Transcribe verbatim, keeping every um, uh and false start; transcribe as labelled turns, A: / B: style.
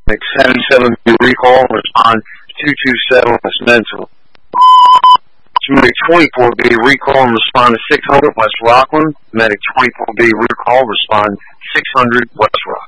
A: Make seventy-seven B recall, respond two two seven West Mental. Medic twenty-four B recall and respond to six hundred West Rockland. Medic twenty-four B recall, respond six hundred West Rockland.